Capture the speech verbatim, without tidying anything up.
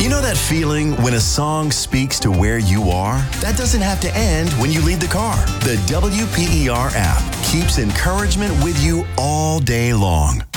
You know that feeling when a song speaks to where you are? That doesn't have to end when you leave the car. The W P E R app keeps encouragement with you all day long.